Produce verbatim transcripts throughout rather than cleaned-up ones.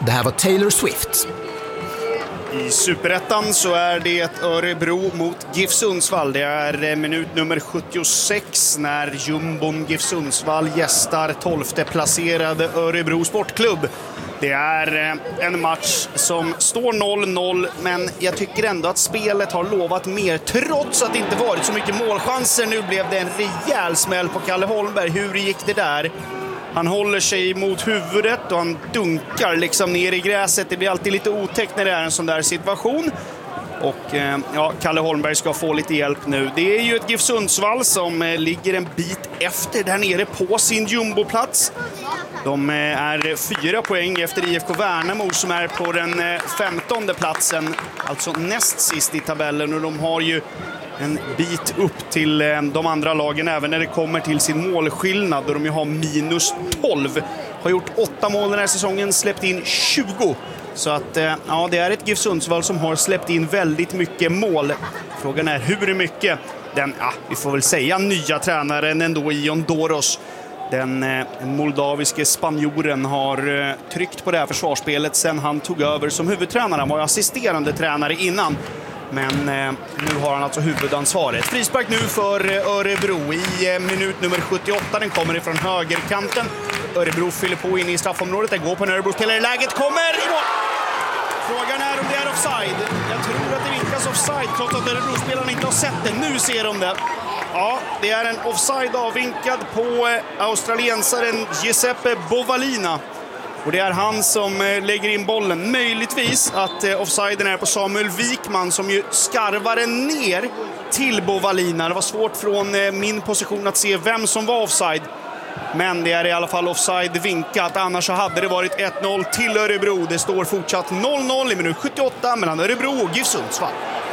Det här var Taylor Swift. I Superettan så är det Örebro mot GIF Sundsvall. Det är minut nummer sjuttiosex när jumbon GIF Sundsvall gästar tolfte placerade Örebro Sportklubb. Det är en match som står noll noll, men jag tycker ändå att spelet har lovat mer trots att det inte varit så mycket målchanser. Nu blev det en rejäl smäll på Kalle Holmberg. Hur gick det där? Han håller sig mot huvudet och han dunkar liksom ner i gräset. Det blir alltid lite otäckt när det är en sån där situation. Och eh, ja, Kalle Holmberg ska få lite hjälp nu. Det är ju ett GIF Sundsvall som eh, ligger en bit efter där nere på sin jumboplats. De eh, är fyra poäng efter I F K Värnamo som är på den eh, femtonde platsen. Alltså näst sist i tabellen, och de har ju en bit upp till eh, de andra lagen även när det kommer till sin målskillnad. Där de ju har minus tolv. Har gjort åtta mål den här säsongen, släppt in tjugo. Så att ja, det är ett GIF Sundsvall som har släppt in väldigt mycket mål. Frågan är hur mycket. Den, ja, vi får väl säga nya tränaren ändå, Ion Doros. Den eh, moldaviske spanjoren har eh, tryckt på det här försvarsspelet sen han tog över som huvudtränare. Han var assisterande tränare innan. Men eh, nu har han alltså huvudansvaret. Frispark nu för eh, Örebro i eh, minut nummer sjuttioåtta. Den kommer ifrån högerkanten. Örebro fyller på in i straffområdet. Den går på en Örebro-spelare. Läget kommer i mål. Frågan är om det är offside. Jag tror att det vinkas offside trots att Örebro-spelarna inte har sett det. Nu ser de det. Ja, det är en offside avvinkad på eh, australiensaren Giuseppe Bovalina. Och det är han som eh, lägger in bollen. Möjligtvis att eh, offsiden är på Samuel Wikman som ju skarvar den ner till Bovalina. Det var svårt från eh, min position att se vem som var offside. Men det är i alla fall offside vinkat. Annars så hade det varit ett noll till Örebro. Det står fortsatt noll noll i minut sjuttioåtta mellan Örebro och GIF Sundsvall.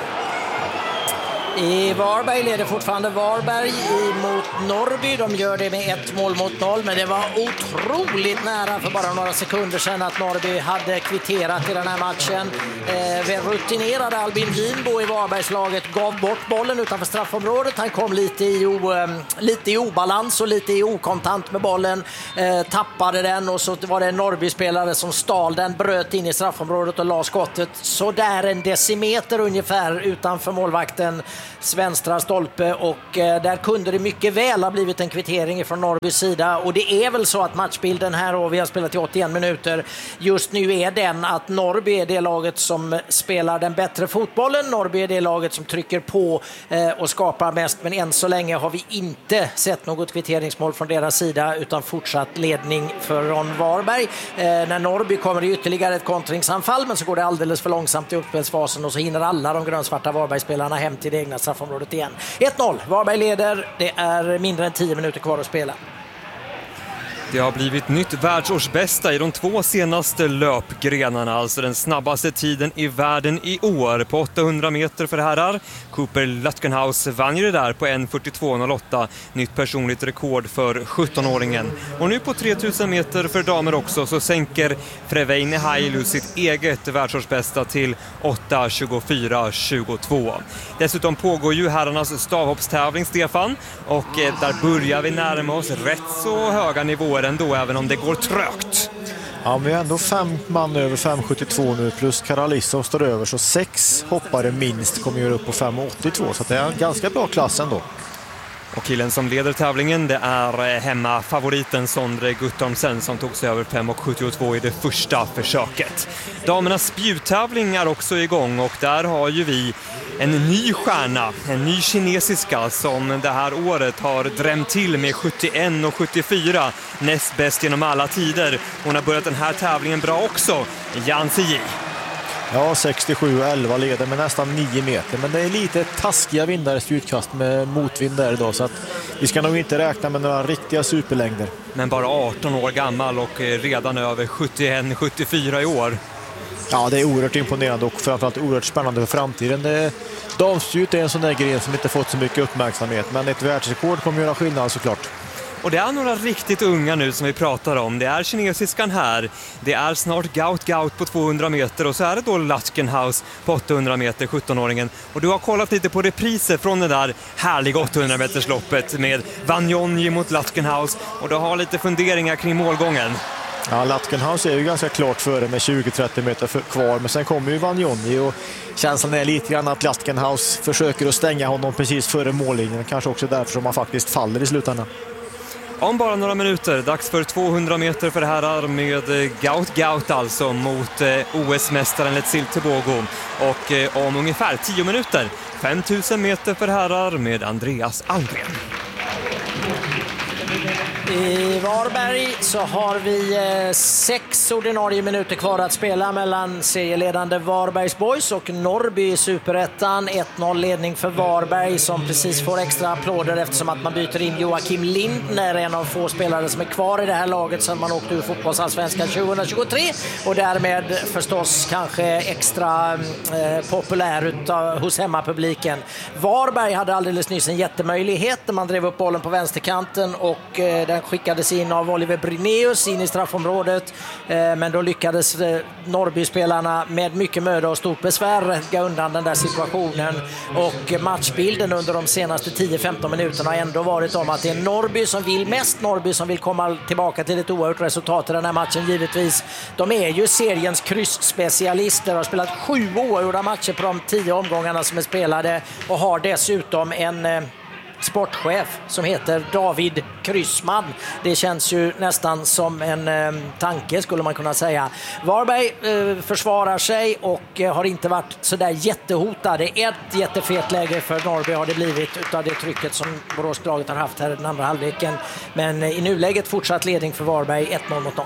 I Varberg leder fortfarande Varberg mot Norrby. De gör det med ett mål mot noll, men det var otroligt nära för bara några sekunder sedan att Norrby hade kvitterat i den här matchen. Eh, rutinerade Albin Winbo i Varbergslaget gav bort bollen utanför straffområdet. Han kom lite i, o, eh, lite i obalans och lite i okontant med bollen. Eh, tappade den och så var det en Norrby-spelare som stal den, bröt in i straffområdet och la skottet så där en decimeter ungefär utanför målvakten vänstra stolpe, och eh, där kunde det mycket väl ha blivit en kvittering från Norrbys sida. Och det är väl så att matchbilden här, och vi har spelat i åttioen minuter, just nu är den att Norrby är det laget som spelar den bättre fotbollen. Norrby är det laget som trycker på eh, och skapar mest, men än så länge har vi inte sett något kvitteringsmål från deras sida utan fortsatt ledning för Ron Varberg. Eh, när Norrby kommer det ytterligare ett kontringsanfall, men så går det alldeles för långsamt i uppspelsfasen och så hinner alla de grönsvarta Varbergsspelarna hem till det egna straffområdet igen. ett noll. Varberg leder. Det är mindre än tio minuter kvar att spela. Det har blivit nytt världsårsbästa i de två senaste löpgrenarna, alltså den snabbaste tiden i världen i år på åttahundra meter för herrar. Cooper Lutkenhaus vann ju det där på en fyrtiotvå noll åtta, nytt personligt rekord för sjuttonåringen. Och nu på tre tusen meter för damer också så sänker Freveine Hailu sitt eget världsårsbästa till åtta tjugofyra tjugotvå. Dessutom pågår ju herrarnas stavhoppstävling, Stefan, och där börjar vi närma oss rätt så höga nivåer ändå, även om det går trögt. Ja, vi har ändå fem man över fem sjuttiotvå nu, plus Karalissa står över, så sex hoppare minst kommer göra upp på fem åttiotvå, så det är en ganska bra klass ändå. Och killen som leder tävlingen, det är hemma favoriten Sondre Guttormsen som tog sig över fem sjuttiotvå i det första försöket. Damernas spjuttävling är också igång, och där har ju vi en ny stjärna, en ny kinesiska som det här året har drämt till med sjuttioen och sjuttiofyra, näst bäst genom alla tider. Hon har börjat den här tävlingen bra också, Yan Ziyi. Ja, sextiosju elva leder med nästan nio meter, men det är lite taskiga vindar i spjutkast med motvind där idag, så att vi ska nog inte räkna med några riktiga superlängder. Men bara arton år gammal och redan över sjuttioen sjuttiofyra i år. Ja, det är oerhört imponerande och framförallt oerhört spännande för framtiden. Damspjut är en sån där gren som inte fått så mycket uppmärksamhet, men ett världsrekord kommer göra skillnad såklart. Och det är några riktigt unga nu som vi pratar om. Det är kinesiskan här. Det är snart Gaut Gaut på tvåhundra meter. Och så är det då Lutkenhaus på åttahundra meter, sjuttonåringen. Och du har kollat lite på repriser från det där härliga åttahundra metersloppet med Vanjonji mot Lutkenhaus. Och du har lite funderingar kring målgången. Ja, Latkenhaus är ju ganska klart före med tjugo till trettio meter för, kvar, men sen kommer ju Vanjoni och känslan är lite grann att Latkenhaus försöker att stänga honom precis före mållinjen. Kanske också därför som han faktiskt faller i slutändan. Om bara några minuter, dags för tvåhundra meter för herrar med Gaut Gaut alltså mot O S-mästaren Letsil Tebogo. Och om ungefär tio minuter, femtusen meter för herrar med Andreas Almgren. I Varberg så har vi eh, sex ordinarie minuter kvar att spela mellan serieledande Varbergs Boys och Norrby i Superettan. ett noll ledning för Varberg som precis får extra applåder eftersom att man byter in Joakim Lindner, en av få spelare som är kvar i det här laget sedan man åkte ur fotbollsallsvenskan tjugohundratjugotre och därmed förstås kanske extra eh, populär utav, hos hemmapubliken. Varberg hade alldeles nyss en jättemöjlighet när man drev upp bollen på vänsterkanten och eh, den skickades in av Oliver Bryneus in i straffområdet, men då lyckades Norrby-spelarna med mycket möda och stort besvär rädda undan den där situationen. Och matchbilden under de senaste tio femton minuterna har ändå varit om att det är Norrby som vill mest, Norrby som vill komma tillbaka till ett oavgjort resultat i den här matchen givetvis. De är ju seriens kryssspecialister, har spelat sju oavgjorda matcher på de tio omgångarna som är spelade och har dessutom en sportchef som heter David Kryssman. Det känns ju nästan som en eh, tanke skulle man kunna säga. Varberg eh, försvarar sig och eh, har inte varit så där jättehotade. Ett jättefet läge för Norrby har det blivit utav det trycket som Boråslaget har haft här den andra halvleken. Men eh, i nuläget fortsatt ledning för Varberg ett noll mot noll.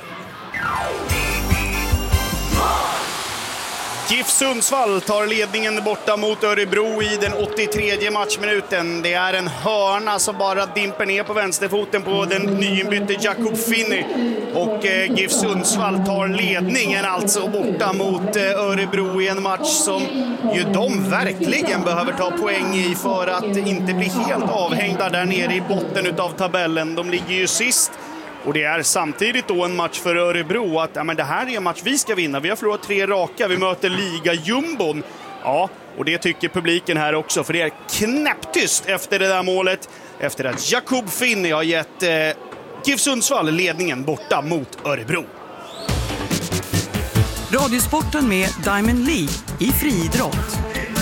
GIF Sundsvall tar ledningen borta mot Örebro i den åttiotredje matchminuten. Det är en hörna som bara dimper ner på vänsterfoten på den nyinbytte Jakob Finney. Och eh, GIF Sundsvall tar ledningen alltså borta mot eh, Örebro i en match som ju de verkligen behöver ta poäng i för att inte bli helt avhängda där nere i botten utav tabellen. De ligger ju sist. Och det är samtidigt då en match för Örebro att ja, men det här är en match vi ska vinna. Vi har förlorat tre raka, vi möter liga-jumbon. Ja, och det tycker publiken här också, för det är knäpptyst efter det där målet. Efter att Jakob Finney har gett eh, GIF Sundsvall ledningen borta mot Örebro. Radiosporten med Diamond League i friidrott.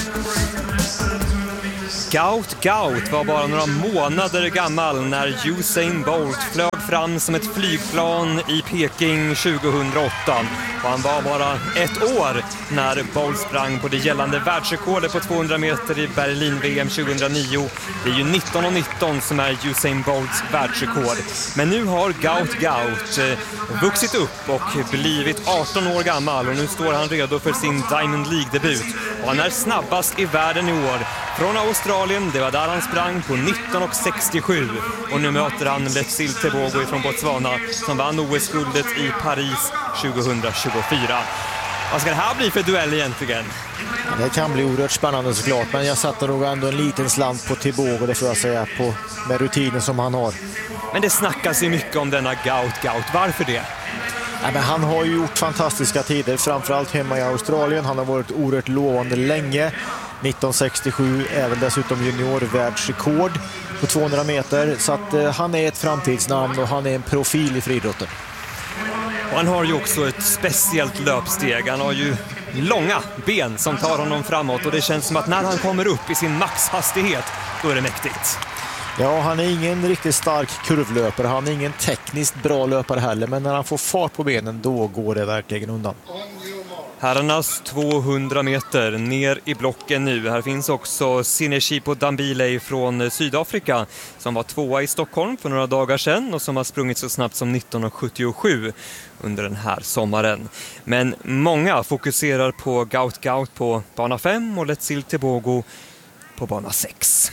Gaut Gaut var bara några månader gammal när Usain Bolt flög fram som ett flygplan i Peking tjugohundraåtta. Och han var bara ett år när Bolt sprang på det gällande världsrekordet på tvåhundra meter i Berlin-V M tjugohundranio. Det är ju nitton och nitton som är Usain Bolts världsrekord. Men nu har Gaut Gaut eh, vuxit upp och blivit arton år gammal och nu står han redo för sin Diamond League-debut. Och han är snabbast i världen i år. Från Australien, det var där han sprang på nitton och sextiosju. Och nu möter han Letsil Tebogo från Botswana som vann O S-guldet i Paris tjugohundratjugofyra. Vad ska det här bli för duell egentligen? Det kan bli oerhört spännande såklart, men jag satte nog ändå en liten slant på Tebogo, det får jag säga, på, med rutinen som han har. Men det snackas ju mycket om denna Gaut Gaut. Varför det? Ja, men han har ju gjort fantastiska tider, framförallt hemma i Australien. Han har varit oerhört lovande länge. nitton sextiosju är väl dessutom juniorvärldsrekord på tvåhundra meter. Så att eh, han är ett framtidsnamn och han är en profil i friidrotten. Och han har ju också ett speciellt löpsteg. Han har ju långa ben som tar honom framåt och det känns som att när han kommer upp i sin maxhastighet då är det mäktigt. Ja, han är ingen riktigt stark kurvlöpare. Han är ingen tekniskt bra löpare heller, men när han får fart på benen då går det verkligen undan. Herrarnas tvåhundra meter ner i blocken nu. Här finns också Sineshipo Dambile från Sydafrika som var tvåa i Stockholm för några dagar sedan och som har sprungit så snabbt som nitton och sjuttiosju under den här sommaren. Men många fokuserar på Gaut Gaut på bana fem och Letsil Tebogo på bana sex.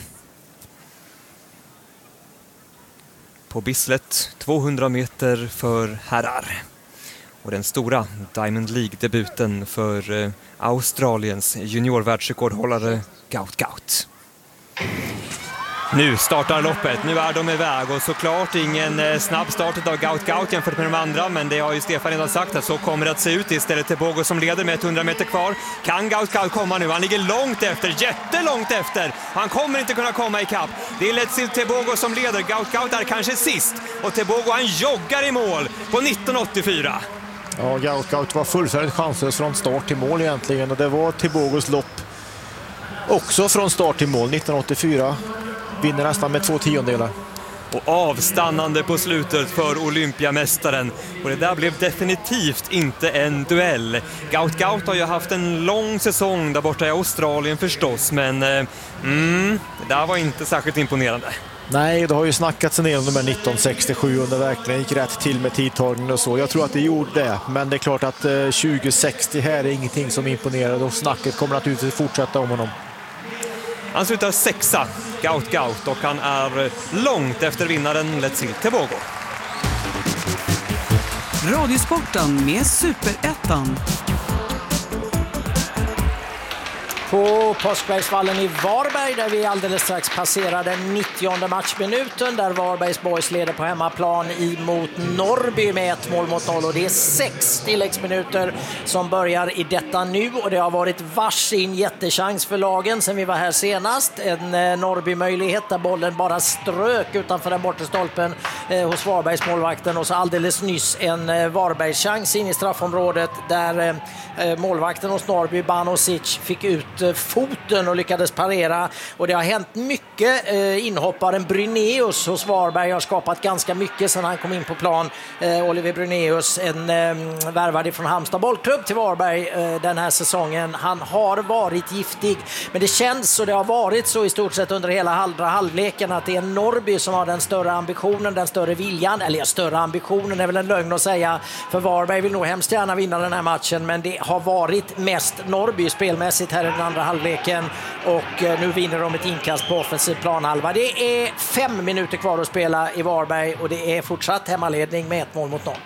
På Bislett tvåhundra meter för herrar. Och den stora Diamond League-debuten för eh, Australiens juniorvärldsrekordhållare Gaut Gaut. Nu startar loppet, nu är de iväg och såklart ingen eh, snabb start av Gaut Gaut jämfört med de andra, men det har ju Stefan redan sagt att så kommer det att se ut. Istället Tebogo som leder med hundra meter kvar. Kan Gaut Gaut komma nu? Han ligger långt efter, jättelångt efter. Han kommer inte kunna komma i kapp. Det är Letsil Tebogo som leder, Gaut Gaut är kanske sist och Tebogo han joggar i mål. på nitton åttiofyra. Ja, Gaut Gaut var fullständigt chanslös från start till mål egentligen, och det var Tebogos lopp också från start till mål. nitton åttiofyra vinner nästan med två tiondelar. Och avstannande på slutet för olympiamästaren. Och det där blev definitivt inte en duell. Gaut Gaut har ju haft en lång säsong där borta i Australien förstås, men eh, mm, det där var inte särskilt imponerande. Nej, det har ju snackats en del om de här nitton sextiosju och det verkligen gick rätt till med tidtagningen och så. Jag tror att det gjorde det, men det är klart att eh, tjugo sextio här är ingenting som imponerar, och snacket kommer naturligtvis fortsätta om honom. Han slutar sexa, Gaut Gaut, och han är långt efter vinnaren Letsil Tebogo. Radiosporten med Superettan. På Påskbergsvallen i Varberg, där vi alldeles strax passerade nittionde matchminuten, där Varbergs Boys leder på hemmaplan emot Norrby med ett mål mot noll, och det är sex tilläggsminuter som börjar i detta nu, och det har varit varsin jättechans för lagen sen vi var här senast. En eh, Norrby-möjlighet där bollen bara strök utanför den bortre stolpen eh, hos Varbergs målvakten, och så alldeles nyss en eh, Varbergs-chans in i straffområdet där eh, målvakten hos Norrby, Banosic, fick ut foten och lyckades parera, och det har hänt mycket. Eh, inhopparen Brynäus hos Varberg har skapat ganska mycket sedan han kom in på plan. Eh, Oliver Brynäus, en eh, värvad från Halmstad bollklubb till Varberg eh, den här säsongen. Han har varit giftig, men det känns, och det har varit så i stort sett under hela andra halvleken, att det är Norrby som har den större ambitionen, den större viljan, eller ja, större ambitionen är väl en lögn att säga, för Varberg vill nog hemskt gärna vinna den här matchen, men det har varit mest Norrby spelmässigt här i den andra halvleken, och nu vinner de ett inkast på offensiv planhalva. Det är fem minuter kvar att spela i Varberg, och det är fortsatt hemmaledning med ett mål mot noll.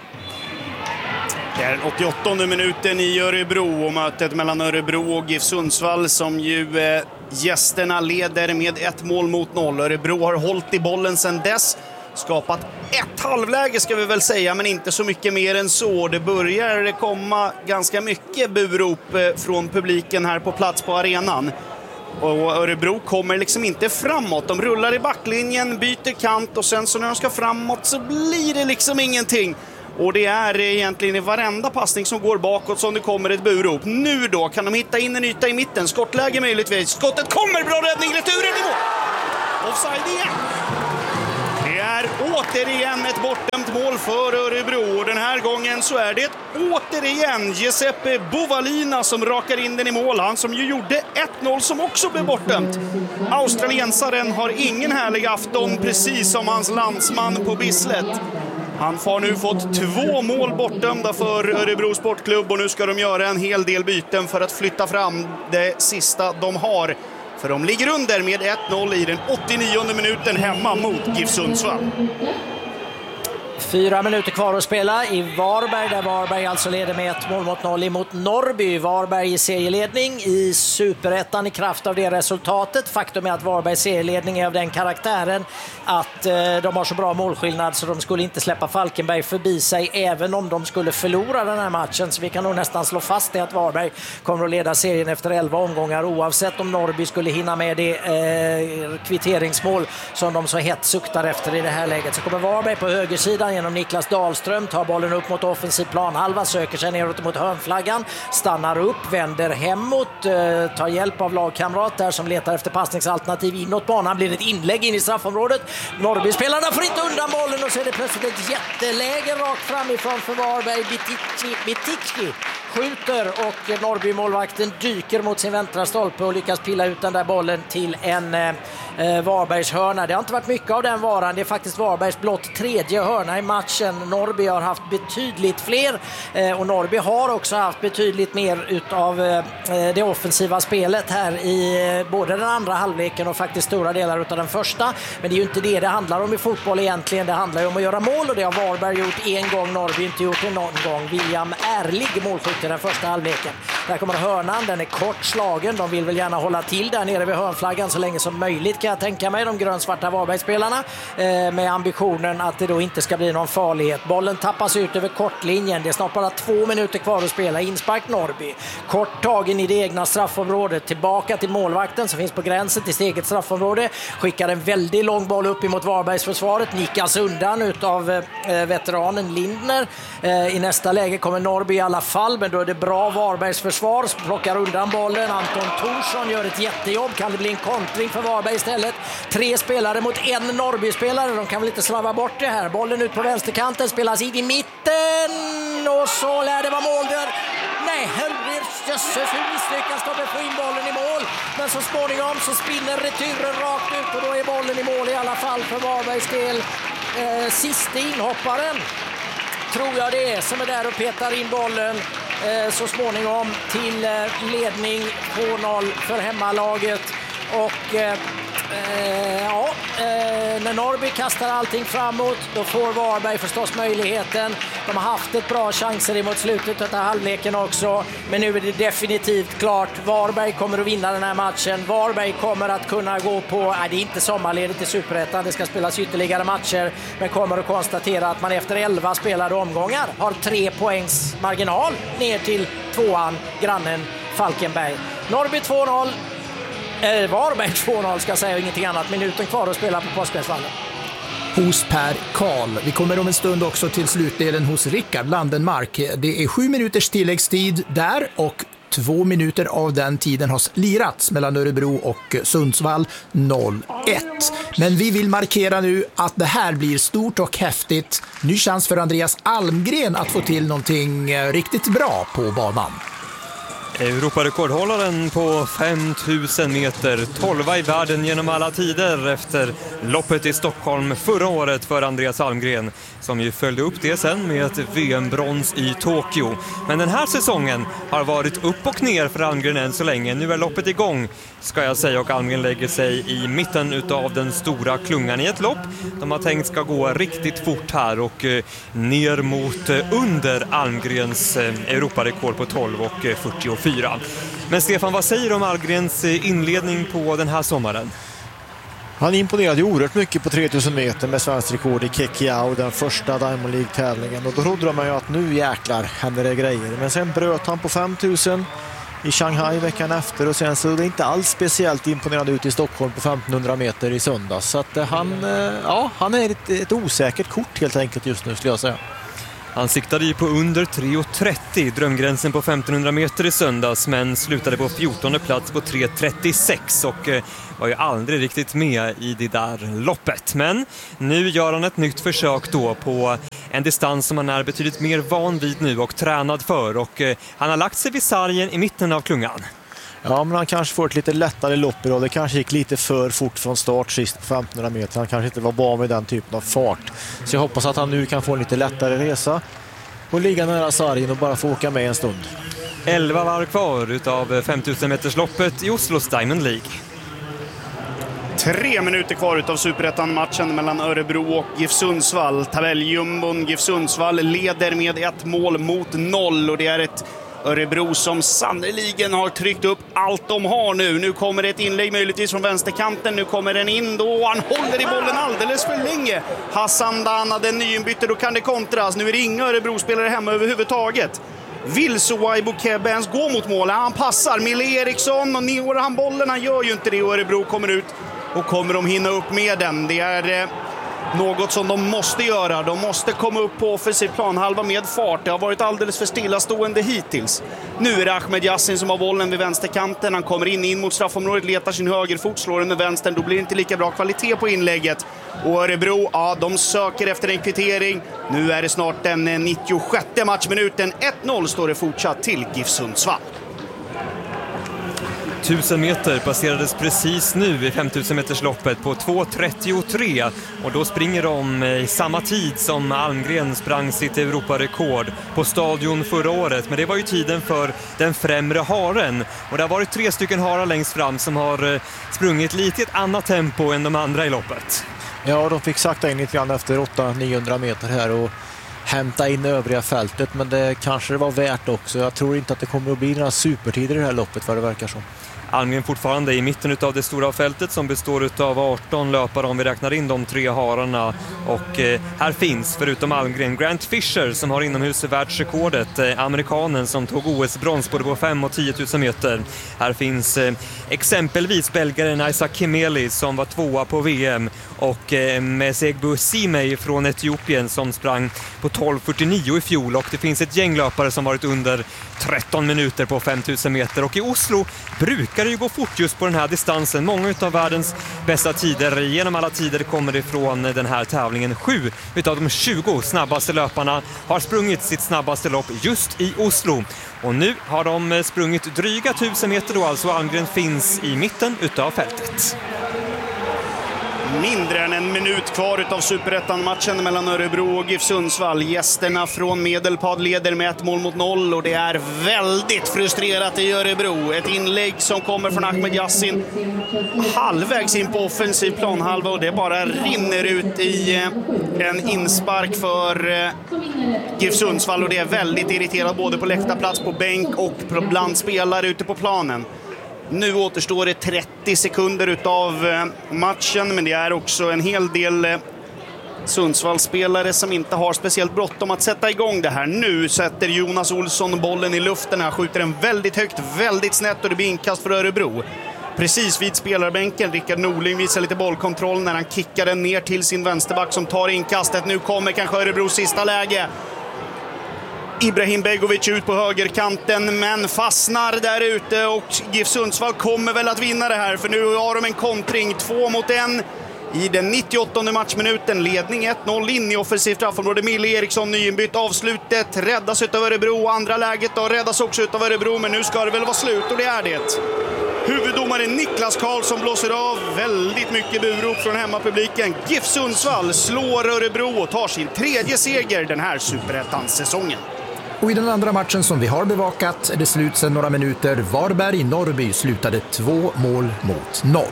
Det är åttioåttonde minuten i Örebro, och mötet mellan Örebro och GIF Sundsvall, som ju eh, gästerna leder med ett mål mot noll. Örebro har hållit i bollen sedan dess, skapat ett halvläge ska vi väl säga, men inte så mycket mer än så. Det börjar komma ganska mycket burop från publiken här på plats på arenan. Och Örebro kommer liksom inte framåt. De rullar i backlinjen, byter kant, och sen så när de ska framåt så blir det liksom ingenting. Och det är egentligen i varenda passning som går bakåt som det kommer ett burop. Nu då kan de hitta in en yta i mitten. Skottläge möjligtvis. Skottet kommer, bra räddning, returen i mål. Offside igen. Det är återigen ett bortdömt mål för Örebro, och den här gången så är det återigen Giuseppe Bovalina som rakar in den i mål. Han som ju gjorde ett noll som också blev bortdömt. Australiensaren har ingen härlig afton, precis som hans landsman på Bislett. Han har nu fått två mål bortdömda för Örebro Sportklubb, och nu ska de göra en hel del byten för att flytta fram det sista de har. För de ligger under med ett noll i den åttionionde minuten hemma mot GIF Sundsvall. Fyra minuter kvar att spela i Varberg, där Varberg alltså leder med ett mål mot noll emot Norrby. Varberg i serieledning i Superettan i kraft av det resultatet. Faktum är att Varbergs serieledning är av den karaktären att eh, de har så bra målskillnad så de skulle inte släppa Falkenberg förbi sig även om de skulle förlora den här matchen. Så vi kan nog nästan slå fast det att Varberg kommer att leda serien efter elva omgångar, oavsett om Norrby skulle hinna med det eh, kvitteringsmål som de så hett suktar efter i det här läget. Så kommer Varberg på högersidan genom Niklas Dahlström, tar bollen upp mot offensiv planhalva, söker sig neråt mot hörnflaggan, stannar upp, vänder hemåt, eh, tar hjälp av lagkamrat där som letar efter passningsalternativ inåt banan, blir ett inlägg in i straffområdet. Norrby-spelarna får inte undan bollen och så är det plötsligt ett jätteläge rakt framifrån för Varberg. Biticki skjuter och Norrby-målvakten dyker mot sin vänstra stolpe och lyckas pilla ut den där bollen till en eh, Varbergs hörna. Det har inte varit mycket av den varan. Det är faktiskt Varbergs blott tredje hörna i matchen. Norrby har haft betydligt fler eh, och Norrby har också haft betydligt mer utav eh, det offensiva spelet här i eh, både den andra halvleken och faktiskt stora delar utav den första. Men det är ju inte det det handlar om i fotboll egentligen. Det handlar ju om att göra mål och det har Varberg gjort en gång, Norrby inte gjort det någon gång. William Ärlig målskytt i den första halvleken. Där kommer hörnan, den är kort slagen. De vill väl gärna hålla till där nere vid hörnflaggan så länge som möjligt, kan jag tänka mig, de grönsvarta Varbergsspelarna, eh, med ambitionen att det då inte ska bli någon farlighet. Bollen tappas ut över kortlinjen. Det är snart bara två minuter kvar att spela. Inspark Norrby. Kort tagen i det egna straffområdet. Tillbaka till målvakten som finns på gränsen till sitt eget straffområde. Skickar en väldigt lång boll upp emot Varbergsförsvaret. Nickas undan utav eh, veteranen Lindner. Eh, I nästa läge kommer Norrby i alla fall, men då är det bra Varbergsförsvar som plockar undan bollen. Anton Thorsson gör ett jättejobb. Kan det bli en kontring för Varberg istället? Tre spelare mot en Norrby-spelare. De kan väl inte slarva bort det här. Bollen ut på vänsterkanten, spelas in i mitten och så lär det vara mål där. Nej, herrejösses, hur misslyckas de med få in bollen i mål? Men så småningom så spinner returen rakt ut och då är bollen i mål i alla fall för Varbergs del. Eh, sista inhopparen tror jag det är som är där och petar in bollen eh, så småningom till eh, ledning två noll för hemmalaget. Och eh, eh, ja, eh, när Norrby kastar allting framåt, då får Varberg förstås möjligheten. De har haft ett bra chanser emot slutet av halvleken också, men nu är det definitivt klart. Varberg kommer att vinna den här matchen. Varberg kommer att kunna gå på, nej, det är inte sommarledigt i Superettan, det ska spelas ytterligare matcher, men kommer att konstatera att man efter elva spelade omgångar har tre poängs marginal ner till tvåan, grannen Falkenberg. Norrby två noll. Eh, Varberg två noll ska jag säga, ingenting annat. Minuten kvar att spela på Påskvällsvallen. Hos Per Karl. Vi kommer om en stund också till slutdelen hos Rickard Landenmark. Det är sju minuters tilläggstid där och två minuter av den tiden har lirats mellan Örebro och Sundsvall noll ett. Men vi vill markera nu att det här blir stort och häftigt. Ny chans för Andreas Almgren att få till någonting riktigt bra på banan. Europarekordhållaren på fem tusen meter, tolva i världen genom alla tider efter loppet i Stockholm förra året för Andreas Almgren, som ju följde upp det sen med ett V M-brons i Tokyo. Men den här säsongen har varit upp och ner för Almgren än så länge. Nu är loppet igång, ska jag säga, och Almgren lägger sig i mitten utav den stora klungan i ett lopp. De har tänkt ska gå riktigt fort här och eh, ner mot eh, under Almgrens eh, Europarekord på tolv och fyrtiofyra. Men Stefan, vad säger du om Almgrens inledning på den här sommaren? Han imponerade ju oerhört mycket på tre tusen meter med svensk rekord i Kekiao, den första Diamond League-tävlingen. Och då trodde man ju att nu jäklar händer det grejer. Men sen bröt han på fem tusen i Shanghai veckan efter och sen så är det inte alls speciellt imponerande ut i Stockholm på femtonhundra meter i söndags. Så att han, ja, han är ett, ett osäkert kort helt enkelt just nu, skulle jag säga. Han siktade ju på under tre trettio, drömgränsen på femtonhundra meter i söndags, men slutade på fjortonde plats på tre trettiosex och eh, var ju aldrig riktigt med i det där loppet. Men nu gör han ett nytt försök då på en distans som han är betydligt mer van vid nu och tränad för, och eh, han har lagt sig vid sargen i mitten av klungan. Ja, men han kanske får ett lite lättare lopp idag. Det kanske gick lite för fort från start sist på femtonhundra meter. Han kanske inte var van med den typen av fart. Så jag hoppas att han nu kan få en lite lättare resa och ligga nära sargen och bara få åka med en stund. elva var kvar utav femtusen meters loppet i Oslos Diamond League. Tre minuter kvar utav Superettan-matchen mellan Örebro och GIF Sundsvall. Tabelljumbon GIF Sundsvall leder med ett mål mot noll, och det är ett Örebro som sannoliken har tryckt upp allt de har nu. Nu kommer ett inlägg möjligtvis från vänsterkanten. Nu kommer den in då. Han håller i bollen alldeles för länge. Hassan Dana, den nyinbytte, då kan det kontras. Nu är det inga Örebro-spelare hemma överhuvudtaget. Vill Suwaibu Kebbe ens gå mot mål? Han passar. Mille Eriksson och når han bollen. Han gör ju inte det, och Örebro kommer ut. Och kommer de hinna upp med den? Det är eh, något som de måste göra. De måste komma upp på offensiv planhalva med fart. Det har varit alldeles för stillastående hittills. Nu är det Ahmed Yassin som har bollen vid vänsterkanten. Han kommer in, in mot straffområdet, letar sin högerfot, slår den med vänstern. Då blir det inte lika bra kvalitet på inlägget. Och Örebro, ja, de söker efter en kvittering. Nu är det snart den nittiosjätte matchminuten. ett noll står det fortsatt till GIF Sundsvall. tusen meter passerades precis nu i femtusen meters loppet på två trettiotre, och då springer de i samma tid som Almgren sprang sitt Europarekord på stadion förra året. Men det var ju tiden för den främre haren, och det har varit tre stycken harar längst fram som har sprungit lite i ett annat tempo än de andra i loppet. Ja, de fick sakta in lite grann efter åtta niohundra meter här, och hämta in övriga fältet, men det kanske det var värt också. Jag tror inte att det kommer att bli några supertider i det här loppet, vad det verkar som. Almgren fortfarande i mitten av det stora fältet som består av arton löpare om vi räknar in de tre hararna. Och eh, här finns förutom Almgren Grant Fisher som har inomhusvärldsrekordet, eh, amerikanen som tog O S-brons både på fem och tio tusen meter. Här finns eh, exempelvis belgaren Isaac Kimeli som var tvåa på V M och eh, Mesegbu Simei från Etiopien som sprang på tolv fyrtionio i fjol, och det finns ett gäng löpare som varit under tretton minuter på fem tusen meter, och i Oslo brukar det ju gå fort just på den här distansen. Många av världens bästa tider genom alla tider kommer ifrån den här tävlingen. Sju utav de tjugo snabbaste löparna har sprungit sitt snabbaste lopp just i Oslo, och nu har de sprungit dryga tusen meter då, alltså Almgren finns i mitten utav fältet. Mindre än en minut kvar utav Superettan-matchen mellan Örebro och GIF Sundsvall. Gästerna från Medelpad leder med ett mål mot noll, och det är väldigt frustrerat i Örebro. Ett inlägg som kommer från Ahmed Yassin halvvägs in på offensiv planhalva, och det bara rinner ut i en inspark för GIF Sundsvall, och det är väldigt irriterat både på läktarplats, på bänk och bland spelare ute på planen. Nu återstår det trettio sekunder utav matchen, men det är också en hel del Sundsvallspelare som inte har speciellt bråttom att sätta igång det här. Nu sätter Jonas Olsson bollen i luften. Han skjuter den väldigt högt, väldigt snett, och det blir inkast för Örebro. Precis vid spelarbänken. Rickard Norling visar lite bollkontroll när han kickar den ner till sin vänsterback som tar inkastet. Nu kommer kanske Örebros sista läge. Ibrahim Begovic ut på högerkanten, men fastnar där ute, och GIF Sundsvall kommer väl att vinna det här, för nu har de en kontring, två mot en i den nittioåttonde matchminuten. Ledning ett noll in i offensivt straffområde. Mille Eriksson nyinbytt. Avslutet räddas utav Örebro. Andra läget då räddas också utav Örebro, men nu ska det väl vara slut, och det är det. Huvuddomare Niklas Karlsson blåser av. Väldigt mycket burop från hemmapubliken. GIF Sundsvall slår Örebro och tar sin tredje seger den här Superettan-säsongen. Och i den andra matchen som vi har bevakat är det slut sedan några minuter. Varberg-Norrby slutade två mål mot noll.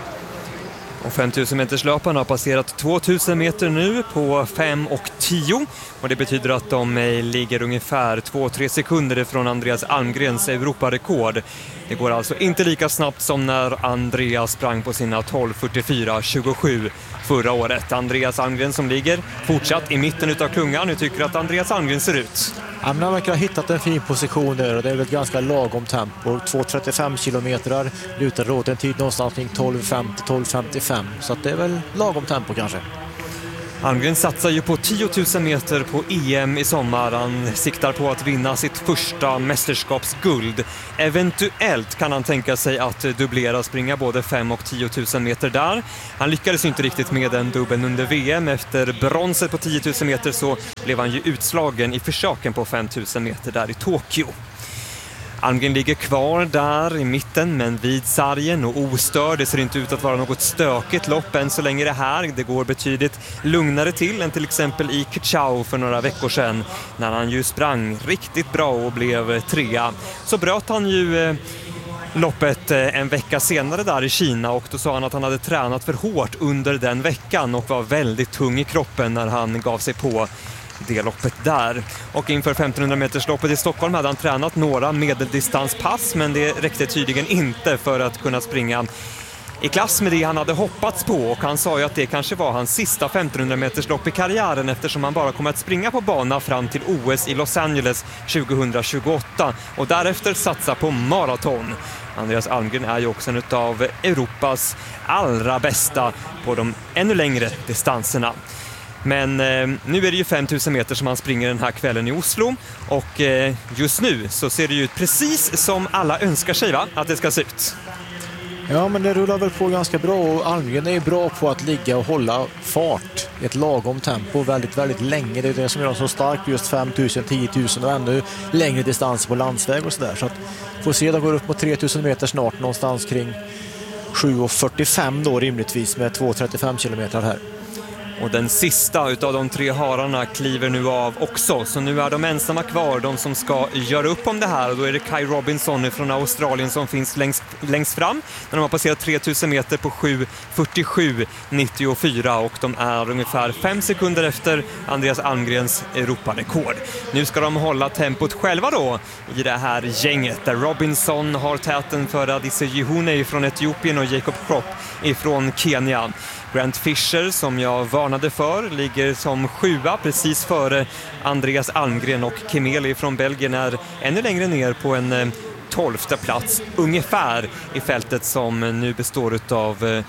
Och fem tusen meters löparna har passerat två tusen meter nu på fem och tio. Och det betyder att de ligger ungefär två tre sekunder från Andreas Almgrens Europarekord. Det går alltså inte lika snabbt som när Andreas sprang på sina tolv fyrtiofyra tjugosju förra året. Andreas Almgren som ligger fortsatt i mitten utav klungan. Nu tycker att Andreas Almgren ser ut. Ja, men han verkar ha hittat en fin position där, och det är väl ett ganska lagom tempo. två trettiofem kilometer lutar åt en tid någonstans kring tolv femtio till tolv femtiofem, så att det är väl lagom tempo kanske. Almgren satsar ju på tio tusen meter på E M i sommar. Han siktar på att vinna sitt första mästerskapsguld. Eventuellt kan han tänka sig att dubblera, springa både fem och tio tusen meter där. Han lyckades ju inte riktigt med den dubbeln under V M. Efter bronset på tio tusen meter så blev han ju utslagen i försöken på fem tusen meter där i Tokyo. Almgren ligger kvar där i mitten, men vid sargen och ostörd. Det ser inte ut att vara något stökigt lopp än så länge det här. Det går betydligt lugnare till än till exempel i Kachau för några veckor sedan, när han ju sprang riktigt bra och blev trea. Så bröt han ju eh, loppet eh, en vecka senare där i Kina, och då sa han att han hade tränat för hårt under den veckan och var väldigt tung i kroppen när han gav sig på det loppet där. Och inför femtonhundra meters loppet i Stockholm hade han tränat några medeldistanspass, men det räckte tydligen inte för att kunna springa i klass med det han hade hoppats på, och han sa ju att det kanske var hans sista femtonhundra meters lopp i karriären, eftersom han bara kommer att springa på bana fram till O S i Los Angeles tjugohundratjugoåtta och därefter satsa på maraton. Andreas Almgren är ju också en av Europas allra bästa på de ännu längre distanserna. Men eh, nu är det ju fem tusen meter som han springer den här kvällen i Oslo, och eh, just nu så ser det ju ut precis som alla önskar sig, va? Att det ska se ut. Ja, men det rullar väl på ganska bra, och Almgren är bra på att ligga och hålla fart i ett lagom tempo väldigt, väldigt länge. Det är det som gör honom så stark på just fem tusen, tio tusen och ännu längre distans på landsväg och sådär. Så att får se, de går upp mot tre tusen meter snart, någonstans kring sju fyrtiofem då rimligtvis med två trettiofem kilometer här. Och den sista utav de tre hararna kliver nu av också. Så nu är de ensamma kvar, de som ska göra upp om det här. Och då är det Kai Robinson från Australien som finns längst, längst fram. När de har passerat tre tusen meter på sju fyrtiosju nittiofyra. Och de är ungefär fem sekunder efter Andreas Almgrens Europarekord. Nu ska de hålla tempot själva då i det här gänget. Där Robinson har täten för Adisse Jihune från Etiopien och Jacob Kropp ifrån Kenya. Grant Fisher, som jag varnade för, ligger som sjua precis före Andreas Almgren, och Kemeli från Belgien är ännu längre ner på en tolfte plats ungefär i fältet som nu består av eh,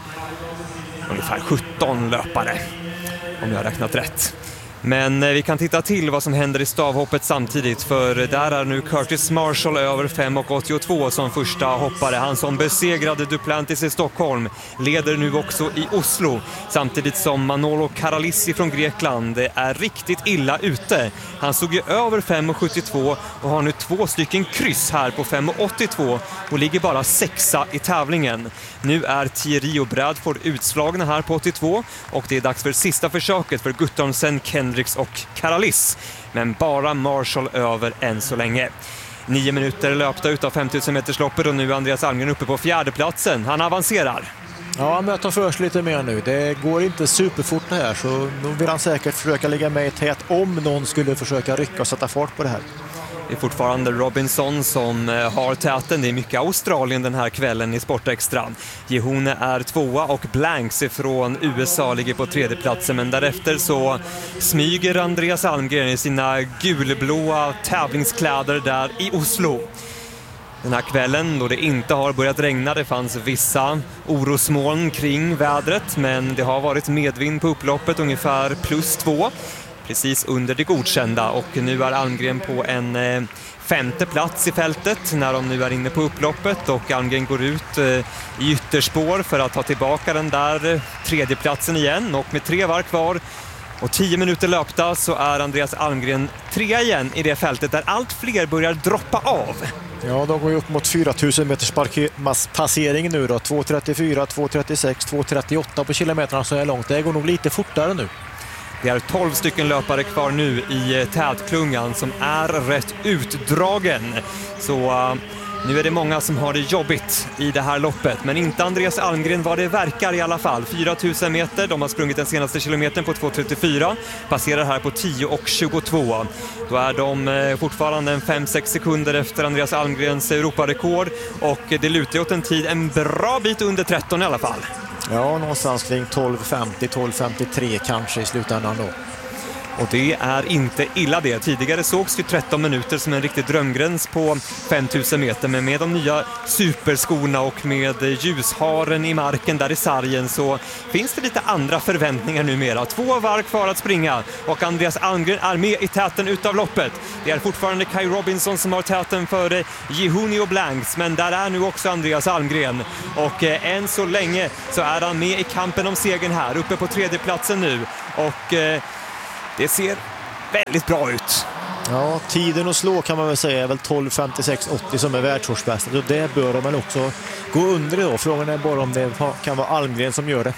ungefär sjutton löpare, om jag har räknat rätt. Men vi kan titta till vad som händer i stavhoppet samtidigt, för där är nu Curtis Marshall över fem åttiotvå som första hoppare. Han som besegrade Duplantis i Stockholm leder nu också i Oslo, samtidigt som Manolo Karalissi från Grekland är riktigt illa ute. Han såg ju över fem sjuttiotvå och har nu två stycken kryss här på fem åttiotvå och ligger bara sexa i tävlingen. Nu är Thierry och Bradford utslagna här på åttiotvå, och det är dags för sista försöket för Guttormsen, Kendricks och Karalis. Men bara Marshall över än så länge. Nio minuter löpta utav femtusen meters loppet, och nu är Andreas Almgren uppe på fjärdeplatsen. Han avancerar. Ja, han möter först lite mer nu. Det går inte superfort det här, så nu vill han säkert försöka ligga med i tät om någon skulle försöka rycka och sätta fart på det här. Det är fortfarande Robinson som har täten. Det är mycket Australien den här kvällen i Sportextra. Jihune är tvåa och Blanks från U S A ligger på tredje platsen. Men därefter så smyger Andreas Almgren i sina gulblåa tävlingskläder där i Oslo. Den här kvällen då det inte har börjat regna, det fanns vissa orosmoln kring vädret, men det har varit medvind på upploppet, ungefär plus två. Precis under det godkända, och nu är Almgren på en eh, femte plats i fältet när de nu är inne på upploppet, och Almgren går ut eh, i ytterspår för att ta tillbaka den där eh, tredje platsen igen, och med tre varv kvar och tio minuter löpta så är Andreas Almgren trea igen i det fältet där allt fler börjar droppa av. Ja, de går ju upp mot fyra tusen meters passering nu då, två trettiofyra, två trettiosex, två trettioåtta på kilometerna så är långt. Det går nog lite fortare nu. Det är tolv stycken löpare kvar nu i tätklungan som är rätt utdragen. Så uh, nu är det många som har det jobbigt i det här loppet. Men inte Andreas Almgren vad det verkar i alla fall. fyra tusen meter, de har sprungit den senaste kilometern på två trettiofyra. Passerar här på tio tjugotvå. Då är de uh, fortfarande en fem sex sekunder efter Andreas Almgrens Europarekord. Och det lutar åt en tid en bra bit under tretton i alla fall. Ja, någonstans kring tolv femtio, tolv femtiotre kanske i slutändan då. Och det är inte illa det. Tidigare sågs ju tretton minuter som en riktig drömgräns på femtusen meter. Men med de nya superskorna och med ljusharen i marken där i sargen så finns det lite andra förväntningar numera. Två varv kvar att springa och Andreas Almgren är med i täten utav loppet. Det är fortfarande Kai Robinson som har täten före Jihune och Blanks, men där är nu också Andreas Almgren. Och eh, än så länge så är han med i kampen om segern här, uppe på tredje platsen nu. Och eh, det ser väldigt bra ut. Ja, tiden att slå kan man väl säga är väl tolv femtiosex åttio som är världsårsbäst. Och det bör de väl också gå under då. Frågan är bara om det kan vara Almgren som gör det.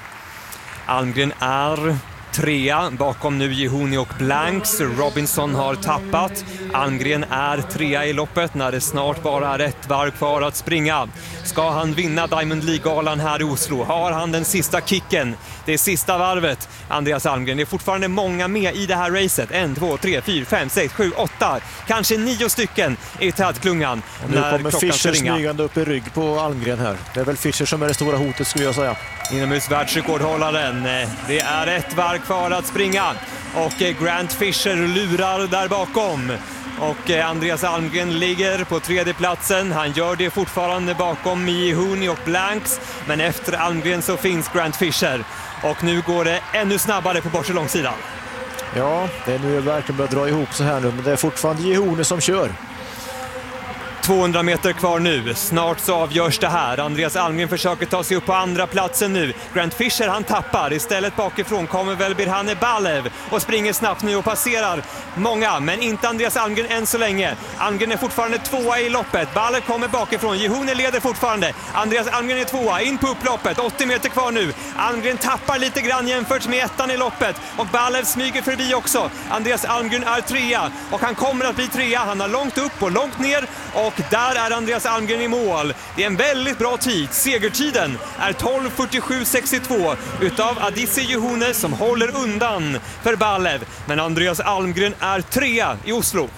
Almgren är trea bakom nu Jihune och Blanks. Robinson har tappat. Almgren är trea i loppet när det snart bara är ett varv kvar att springa. Ska han vinna Diamond League-galan här i Oslo? Har han den sista kicken? Det är sista varvet. Andreas Almgren, det är fortfarande många med i det här racet. En, två, tre, fyra, fem, sex, sju, åtta. Kanske nio stycken i tätklungan. Och nu kommer Fischer smygande upp i rygg på Almgren här. Det är väl Fischer som är det stora hotet skulle jag säga. Inomhus världsrekordhållaren. Det är ett varv kvar att springa. Och Grant Fischer lurar där bakom. Och Andreas Almgren ligger på tredje platsen. Han gör det fortfarande bakom Jihune och Blanks. Men efter Almgren så finns Grant Fischer. Och nu går det ännu snabbare på bortre långsidan. Ja, det är nu verkligen börjat dra ihop så här nu. Men det är fortfarande Jihune som kör. tvåhundra meter kvar nu. Snart så avgörs det här. Andreas Almgren försöker ta sig upp på andra platsen nu. Grant Fisher han tappar. Istället bakifrån kommer väl Birhane Balev och springer snabbt nu och passerar många. Men inte Andreas Almgren än så länge. Almgren är fortfarande tvåa i loppet. Balev kommer bakifrån. Jehune leder fortfarande. Andreas Almgren är tvåa. In på upploppet. åttio meter kvar nu. Almgren tappar lite grann jämfört med ettan i loppet. Och Balev smyger förbi också. Andreas Almgren är trea. Och han kommer att bli trea. Han har långt upp och långt ner. Och där är Andreas Almgren i mål. Det är en väldigt bra tid. Segertiden är tolv fyrtiosju sextiotvå utav Adisse Jehune som håller undan för Balev. Men Andreas Almgren är trea i Oslo.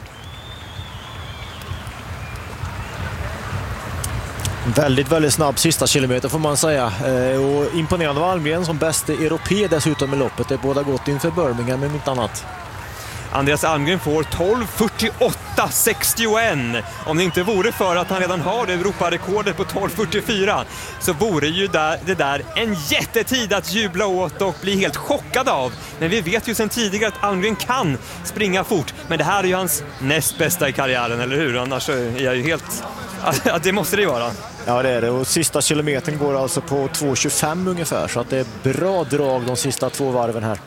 Väldigt, väldigt snabb sista kilometer får man säga. Och imponerande av Almgren som bästa europé dessutom i loppet. Det båda gått inför Birmingham men inte annat. Andreas Almgren får tolv fyrtioåtta sextioett. Om det inte vore för att han redan har Europarekordet på tolv fyrtiofyra så vore ju där, det där en jättetid att jubla åt och bli helt chockad av. Men vi vet ju sedan tidigare att Almgren kan springa fort. Men det här är ju hans näst bästa i karriären, eller hur? Annars är jag ju helt... att det måste det ju vara. Ja, det är det. Och sista kilometern går alltså på två tjugofem ungefär. Så att det är bra drag de sista två varven här.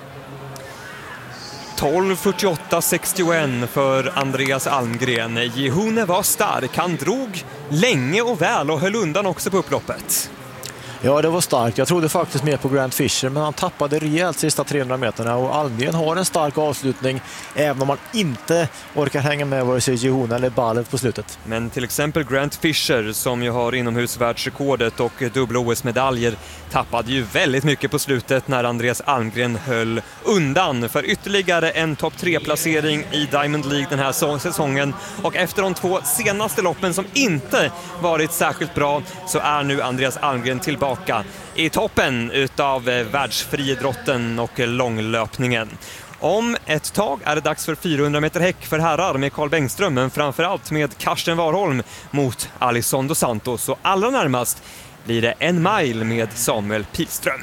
tolv fyrtioåtta sextioett för Andreas Almgren. Jehune var stark. Han drog länge och väl och höll undan också på upploppet. Ja, det var starkt. Jag trodde faktiskt mer på Grant Fisher, men han tappade rejält sista trehundra meterna och Almgren har en stark avslutning även om man inte orkar hänga med vare sig Jehune eller Balev på slutet. Men till exempel Grant Fisher som ju har inomhusvärldsrekordet och dubbla O S-medaljer tappade ju väldigt mycket på slutet när Andreas Almgren höll undan för ytterligare en topp tre-placering i Diamond League den här säsongen. Och efter de två senaste loppen som inte varit särskilt bra så är nu Andreas Almgren tillbaka i toppen utav världsfriidrotten och långlöpningen. Om ett tag är det dags för fyrahundra meter häck för herrar med Carl Bengström, men framförallt med Karsten Warholm mot Alisson dos Santos. Och allra närmast blir det en mile med Samuel Pilström.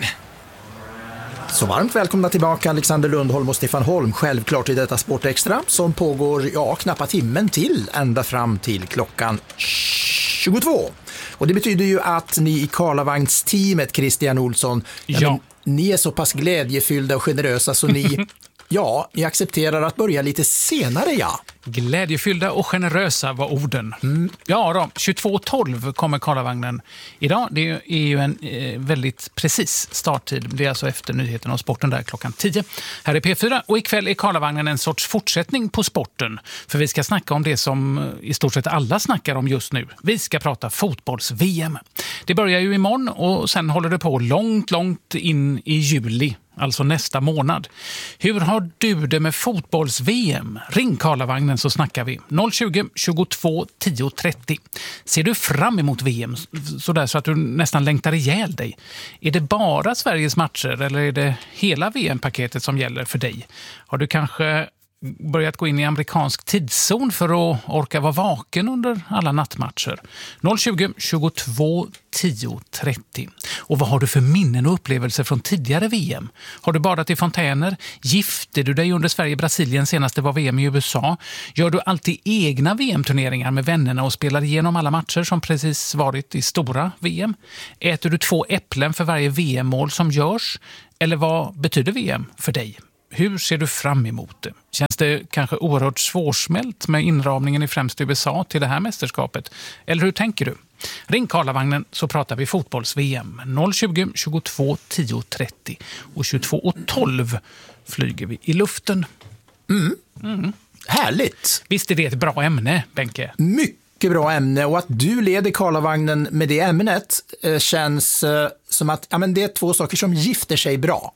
Så varmt välkomna tillbaka Alexander Lundholm och Stefan Holm, självklart i detta Sportextra som pågår ja, knappt timmen till ända fram till klockan tjugotvå. Och det betyder ju att ni i Karlavagns-teamet, Christian Olsson, ja. Ja, ni är så pass glädjefyllda och generösa så ni, ja, ni accepterar att börja lite senare, ja. Glädjefyllda och generösa var orden. Mm. Ja då, tjugotvå tolv kommer Karlavagnen idag. Det är ju en eh, väldigt precis starttid. Det är alltså efter nyheten om sporten där klockan tio. Här är P fyra och ikväll är Karlavagnen en sorts fortsättning på sporten. För vi ska snacka om det som i stort sett alla snackar om just nu. Vi ska prata fotbolls-V M. Det börjar ju imorgon och sen håller det på långt, långt in i juli. Alltså nästa månad. Hur har du det med fotbolls-V M? Ring Karlavagnen så snackar vi. noll tjugo tjugotvå tio trettio. Ser du fram emot V M sådär så att du nästan längtar ihjäl dig? Är det bara Sveriges matcher eller är det hela V M-paketet som gäller för dig? Har du kanske börjat gå in i amerikansk tidszon för att orka vara vaken under alla nattmatcher? noll tjugo tjugotvå tio trettio. Och vad har du för minnen och upplevelser från tidigare V M? Har du badat i fontäner? Gifte du dig under Sverige-Brasilien senast det var V M i U S A? Gör du alltid egna V M-turneringar med vännerna och spelar igenom alla matcher som precis varit i stora V M? Äter du två äpplen för varje V M-mål som görs? Eller vad betyder V M för dig? Hur ser du fram emot det? Känns det kanske oerhört svårsmält med inramningen i främst U S A till det här mästerskapet? Eller hur tänker du? Ring Karlavagnen så pratar vi fotbolls-V M. noll tjugo tjugotvå tio trettio och tjugotvå tolv flyger vi i luften. Mm. Mm. Härligt! Visst är det ett bra ämne, Benke? Mycket bra ämne, och att du leder Karlavagnen med det ämnet eh, känns eh, som att ja, men det är två saker som gifter sig bra.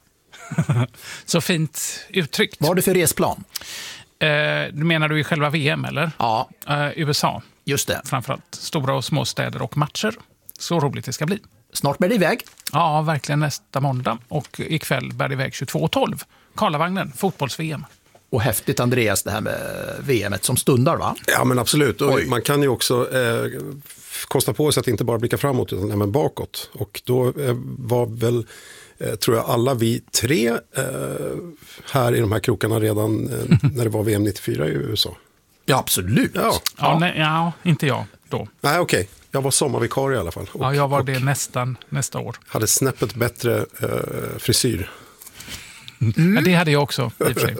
Så fint uttryckt. Vad har du för resplan? Eh, menar du i själva V M eller? Ja. Eh, U S A. Just det. Framförallt stora och små städer och matcher. Så roligt det ska bli. Snart bär det iväg. Ja, verkligen nästa måndag. Och ikväll bär det iväg tjugotvå tolv. Karlavagnen, fotbolls-V M. Och häftigt, Andreas, det här med V M som stundar, va? Ja, men absolut. Och man kan ju också eh, kosta på sig att inte bara blicka framåt utan även bakåt. Och då eh, var väl, eh, tror jag, alla vi tre eh, här i de här krokarna redan eh, när det var V M nittiofyra i U S A. Ja, absolut. Ja, Ja, Ja. nej, ja inte jag då. nej okej. Jag var sommarvikarie i alla fall. Och, Ja, jag var och det nästan nästa år. hade snäppet bättre eh, frisyr. Ja, det hade jag också, i och för sig.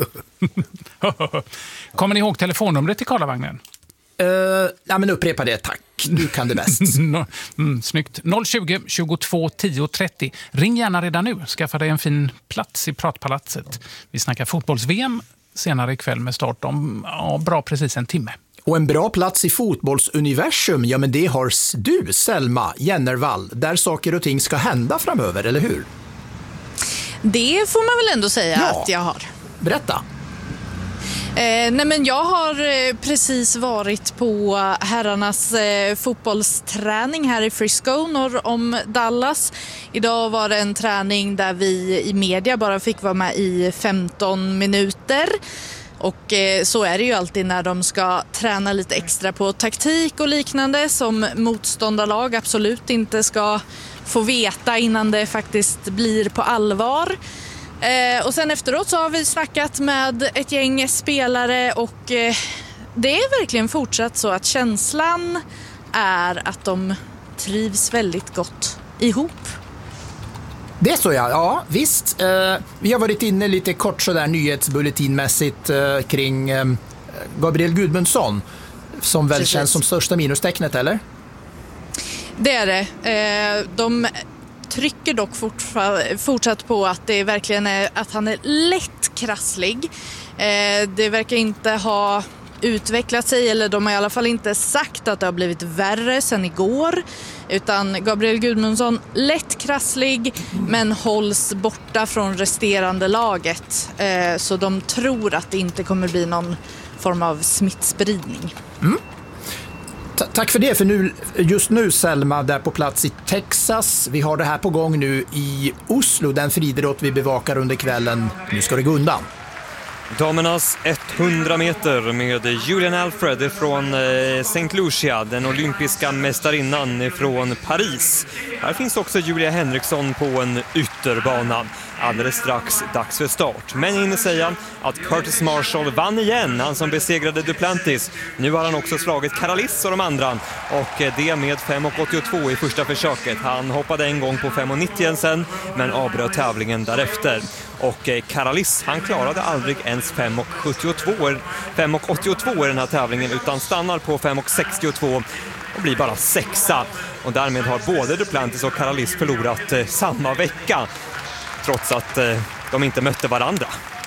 Kommer ni ihåg telefonnumret till Karlavagnen? Uh, ja, men upprepa det, tack. Du kan det bäst. No, mm, snyggt. noll tjugo, tjugotvå, tio, trettio. Ring gärna redan nu. Skaffa dig en fin plats i Pratpalatset. Vi snackar fotbolls-V M senare ikväll med start om ja, bra precis en timme. Och en bra plats i fotbollsuniversum, ja men det har s- du, Selma Jennervall, där saker och ting ska hända framöver, eller hur? Det får man väl ändå säga Ja. att jag har. Berätta. Eh, nej men jag har eh, precis varit på herrarnas eh, fotbollsträning här i Frisco norr om Dallas. Idag var det en träning där vi i media bara fick vara med i femton minuter. Och eh, så är det ju alltid när de ska träna lite extra på taktik och liknande som motståndarlag absolut inte ska få veta innan det faktiskt blir på allvar. Eh, och sen efteråt så har vi snackat med ett gäng spelare och eh, det är verkligen fortsatt så att känslan är att de trivs väldigt gott ihop. Det är så ja, ja visst. Eh, vi har varit inne lite kort sådär nyhetsbulletinmässigt eh, kring eh, Gabriel Gudmundsson som väl Precis. känns som största minustecknet, eller? Det är det. Eh, de trycker dock fortfar- fortsatt på att det verkligen är att han är lätt krasslig. Eh, det verkar inte ha utvecklat sig, eller de har i alla fall inte sagt att det har blivit värre sen igår. Utan Gabriel Gudmundsson lätt krasslig men hålls borta från resterande laget. Eh, så de tror att det inte kommer bli någon form av smittspridning. Ta- tack för det, för nu, just nu Selma där på plats i Texas. Vi har det här på gång nu i Oslo, den friidrott vi bevakar under kvällen. Nu ska det gå undan. Damernas hundra meter med Julian Alfred från Saint Lucia, den olympiska mästarinnan från Paris. Här finns också Julia Henriksson på en ytterbana. Alldeles strax dags för start. Men jag hinner säga att Curtis Marshall vann igen, han som besegrade Duplantis. Nu har han också slagit Karalis och de andra, och det med fem åttiotvå i första försöket. Han hoppade en gång på fem nittio sen, men avbröt tävlingen därefter. Och Karalis, han klarade aldrig ens fem sjuttiotvå, fem åttiotvå i den här tävlingen, utan stannar på fem sextiotvå och blir bara sexa. Och därmed har både Duplantis och Karalis förlorat eh, samma vecka, trots att eh, de inte mötte varandra.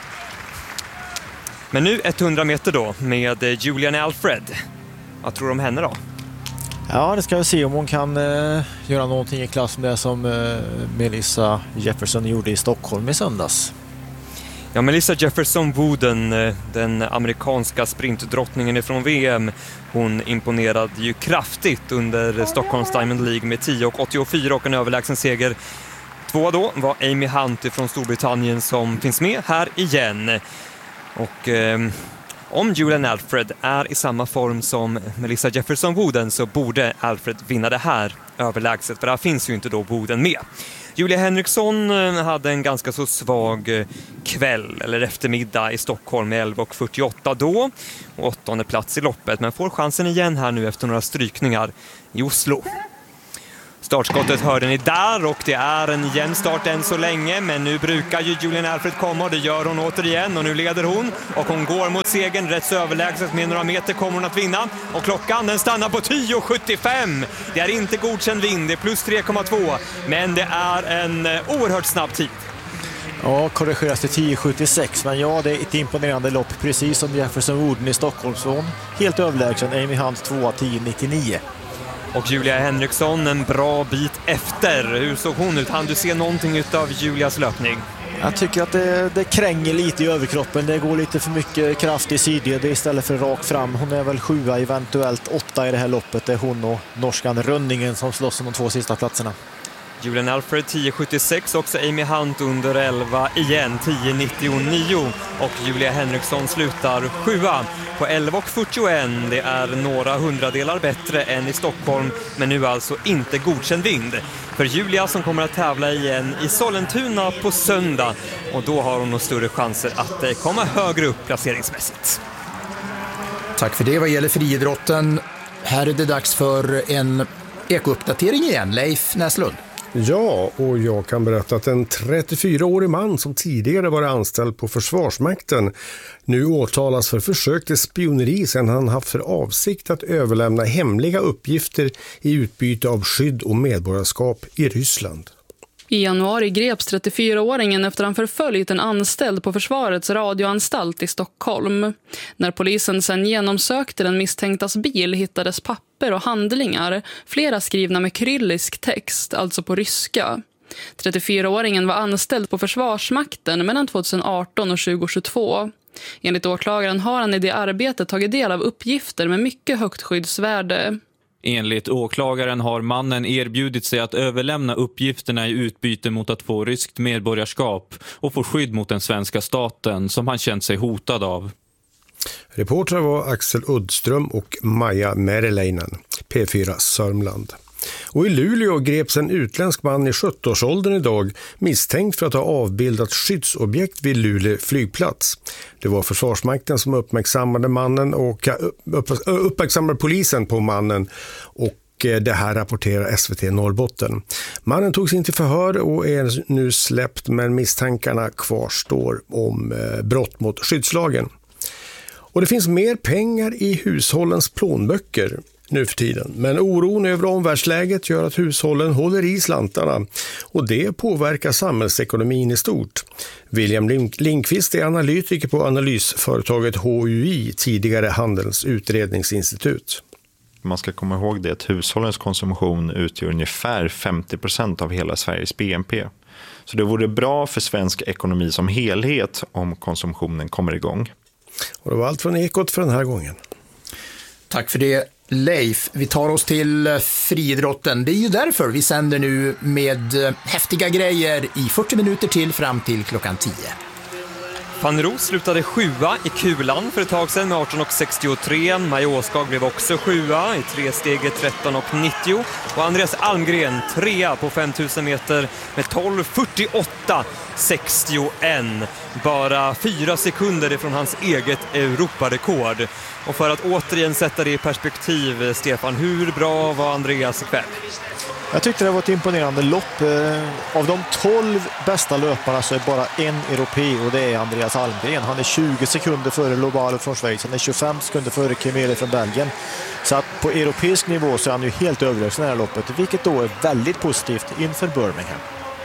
Men nu hundra meter då med eh, Julian Alfred. Vad tror du om henne då? Ja, det ska vi se om hon kan eh, göra någonting i klass med det som eh, Melissa Jefferson gjorde i Stockholm i söndags. Ja, Melissa Jefferson Wooden, eh, den amerikanska sprintdrottningen ifrån V M, hon imponerade ju kraftigt under Stockholms Diamond League med tio åttiofyra och en överlägsen seger. Två då var Amy Hunt från Storbritannien som finns med här igen. Och eh, om Julian Alfred är i samma form som Melissa Jefferson Wooden så borde Alfred vinna det här överlägset, för där finns ju inte då Wooden med. Julia Henriksson hade en ganska så svag kväll eller eftermiddag i Stockholm med elva fyrtioåtta då, och åttonde plats i loppet, men får chansen igen här nu efter några strykningar i Oslo. Startskottet hörde ni där, och det är en jämn start än så länge, men nu brukar ju Julian Alfred komma och det gör hon återigen, och nu leder hon och hon går mot segern rätt så överlägset. Med några meter kommer hon att vinna, och klockan den stannar på tio sjuttiofem. Det är inte godkänd vind, det är plus tre komma två, men det är en oerhört snabb tid. Ja, korrigeras till tio sjuttiosex, men ja, det är ett imponerande lopp, precis som Jefferson Wooden i Stockholm, så hon helt överlägsen. Amy Hunt två tio nittionio. Och Julia Henriksson en bra bit efter. Hur såg hon ut? Han du se någonting av Julias löpning? Jag tycker att det, det kränger lite i överkroppen. Det går lite för mycket kraft i sidled istället för rakt fram. Hon är väl sjua, eventuellt åtta i det här loppet. Det är hon och norskan Rönningen som slåss om de två sista platserna. Julian Alfred tio sjuttiosex, också Amy Hunt under elva igen, tio nittionio, och Julia Henriksson slutar sjua på elva fyrtioett. Det är några hundradelar bättre än i Stockholm, men nu alltså inte godkänd vind för Julia, som kommer att tävla igen i Sollentuna på söndag, och då har hon nog större chanser att komma högre upp placeringsmässigt. Tack för det. Vad gäller friidrotten, här är det dags för en ekouppdatering igen. Leif Näslund. Ja, och jag kan berätta att en trettiofyraårig man som tidigare var anställd på Försvarsmakten nu åtalas för försök till spioneri sedan han haft för avsikt att överlämna hemliga uppgifter i utbyte av skydd och medborgarskap i Ryssland. I januari greps trettiofyraåringen efter han förföljt en anställd på Försvarets radioanstalt i Stockholm. När polisen sedan genomsökte den misstänktas bil hittades papper och handlingar, flera skrivna med kyrillisk text, alltså på ryska. trettiofyraåringen var anställd på Försvarsmakten mellan tjugoarton och tjugohundratjugotvå. Enligt åklagaren har han i det arbetet tagit del av uppgifter med mycket högt skyddsvärde. Enligt åklagaren har mannen erbjudit sig att överlämna uppgifterna i utbyte mot att få ryskt medborgarskap och få skydd mot den svenska staten som han känt sig hotad av. Reportrar var Axel Uddström och Maja Merileinen, P fyra Sörmland. Och i Luleå greps en utländsk man i sjuttioårsåldern idag misstänkt för att ha avbildat skyddsobjekt vid Luleå flygplats. Det var Försvarsmakten som uppmärksammade mannen och uppmärksammade polisen på mannen, och det här rapporterar S V T Norrbotten. Mannen togs in till förhör och är nu släppt, men misstankarna kvarstår om brott mot skyddslagen. Och det finns mer pengar i hushållens plånböcker nu för tiden. Men oron över omvärldsläget gör att hushållen håller i slantarna, och det påverkar samhällsekonomin i stort. William Lindqvist är analytiker på analysföretaget H U I, tidigare Handelns utredningsinstitut. Man ska komma ihåg det att hushållens konsumtion utgör ungefär femtio procent av hela Sveriges B N P. Så det vore bra för svensk ekonomi som helhet om konsumtionen kommer igång. Och det var allt från Ekot för den här gången. Tack för det, Leif. Vi tar oss till friidrotten. Det är ju därför vi sänder nu med häftiga grejer i fyrtio minuter till fram till klockan tio. Fanny Roos slutade sjua i kulan för ett tag sedan med arton sextiotre. Maja Åskag blev också sjua i tresteget tretton nittio. Och Andreas Almgren trea på femtusen meter med tolv fyrtioåtta sextioen. Bara fyra sekunder ifrån hans eget Europarekord. Och för att återigen sätta det i perspektiv, Stefan, hur bra var Andreas ikväll? Jag tyckte det var ett imponerande lopp. Av de tolv bästa löparna så är bara en europé, och det är Andreas Almgren. Han är tjugo sekunder före Lobalo från Schweiz. Han är tjugofem sekunder före Kemere från Belgien. Så att på europeisk nivå så är han ju helt överlägsen i det här loppet, vilket då är väldigt positivt inför Birmingham.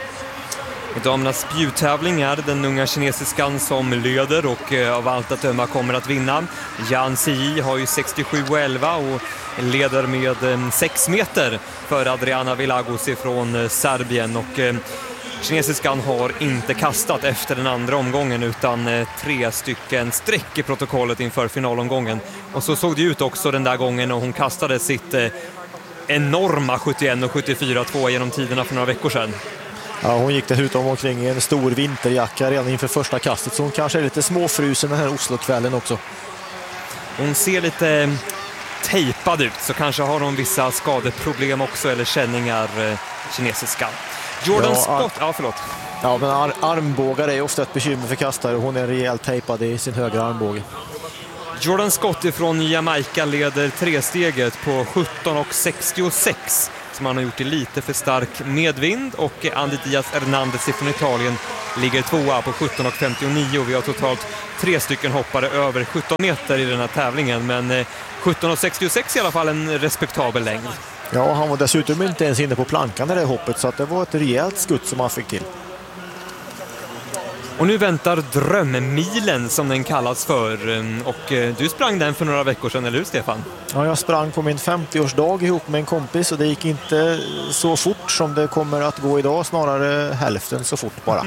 I damernas spjuttävling är den unga kinesiskan som leder och av allt att döma kommer att vinna. Yan Zi har ju sextiosju elva och leder med sex meter för Adriana Vilagos från Serbien. Och kinesiskan har inte kastat efter den andra omgången utan tre stycken streck i protokollet inför finalomgången. Och så såg det ut också den där gången när hon kastade sitt enorma sjuttioen och sjuttiofyra två genom tiderna för några veckor sedan. Ja, hon gick dessutom omkring i en stor vinterjacka redan inför första kastet, så hon kanske är lite småfrusen den här Oslo-kvällen också. Hon ser lite tejpad ut, så kanske har hon vissa skadeproblem också, eller känningar, kinesiska. Jordan ja, Scott, ja förlåt. Ja, men ar- armbågar är ofta ett bekymmer för kastare. Hon är rejält tejpad i sin högra armbåge. Jordan Scott från Jamaica leder tresteget på sjutton sextiosex. Som han har gjort det lite för stark medvind, och Andy Diaz Hernandez från Italien ligger tvåa på sjutton femtionio. Vi har totalt tre stycken hoppare över sjutton meter i den här tävlingen, men sjutton sextiosex i alla fall en respektabel längd. Ja, han var dessutom inte ens inne på plankan i det hoppet, så att det var ett rejält skutt som han fick till. Och nu väntar drömmilen som den kallas för, och du sprang den för några veckor sedan, eller hur Stefan? Ja, jag sprang på min femtioårsdag ihop med en kompis, och det gick inte så fort som det kommer att gå idag, snarare hälften så fort bara.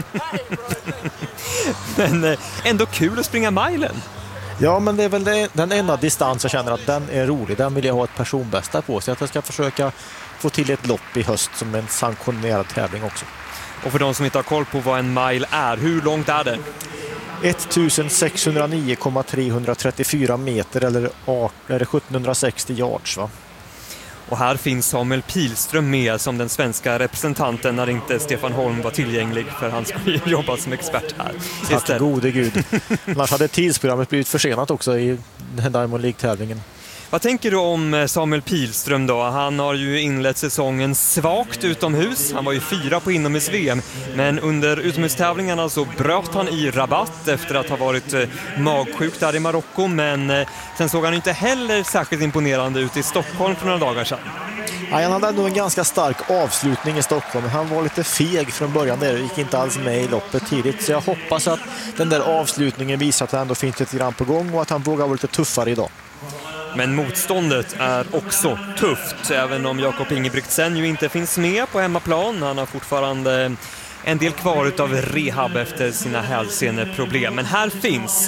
Men ändå kul att springa milen. Ja, men det är väl det, den enda distans jag känner att den är rolig. Den vill jag ha ett personbästa på, så att jag ska försöka få till ett lopp i höst som en sanktionerad tävling också. Och för de som inte har koll på vad en mile är, hur långt är det? sextonhundranio komma trehundratrettiofyra meter, eller sjuttonhundrasextio yards, va? Och här finns Samuel Pilström med som den svenska representanten när inte Stefan Holm var tillgänglig, för han skulle jobba som expert här. Tack gode gud. Annars hade tidsprogrammet blivit försenat också i Diamond League-tävlingen. Vad tänker du om Samuel Pilström då? Han har ju inlett säsongen svagt utomhus. Han var ju fyra på inomhus-V M. Men under utomhustävlingarna så bröt han i Rabat efter att ha varit magsjuk där i Marocko. Men sen såg han inte heller särskilt imponerande ut i Stockholm för några dagar sedan. Ja, han hade ändå en ganska stark avslutning i Stockholm. Han var lite feg från början där. Gick inte alls med i loppet tidigt. Så jag hoppas att den där avslutningen visar att det ändå finns lite grann på gång och att han vågar vara lite tuffare idag. Men motståndet är också tufft, även om Jakob Ingebrigtsen ju inte finns med på hemmaplan. Han har fortfarande en del kvar utav rehab efter sina hälseneproblem. Men här finns...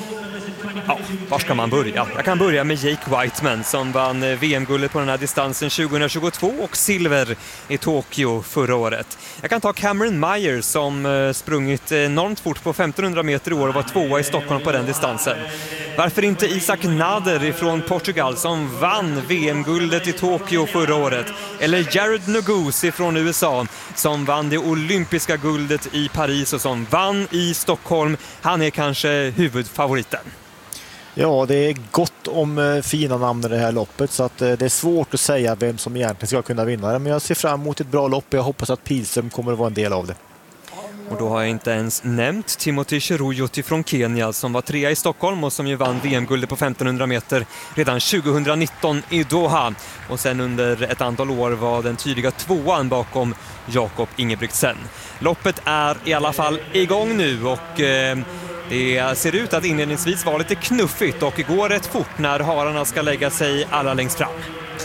Ja, var ska man börja? Jag kan börja med Jake Whiteman som vann V M-guldet på den här distansen tjugohundratjugotvå och silver i Tokyo förra året. Jag kan ta Cameron Meyer som sprungit enormt fort på femtonhundra meter i år och var tvåa i Stockholm på den distansen. Varför inte Isaac Nader ifrån Portugal som vann V M-guldet i Tokyo förra året? Eller Jared Nuguse ifrån U S A som vann det olympiska guldet i Paris och som vann i Stockholm. Han är kanske huvudfavoriten. Ja, det är gott om fina namn i det här loppet så att det är svårt att säga vem som egentligen ska kunna vinna det. Men jag ser fram emot ett bra lopp och jag hoppas att Pilström kommer att vara en del av det. Och då har jag inte ens nämnt Timothy Cheruiyot från Kenya som var trea i Stockholm och som ju vann V M-guldet på femtonhundra meter redan tjugohundranitton i Doha. Och sen under ett antal år var den tydliga tvåan bakom Jakob Ingebrigtsen. Loppet är i alla fall igång nu och... Eh, Det ser ut att inledningsvis vara lite knuffigt och går rätt fort när hararna ska lägga sig allra längst fram.